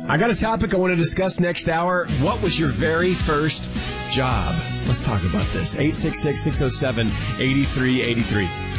I got a topic I want to discuss next hour. What was your very first job? Let's talk about this. 866-607-8383.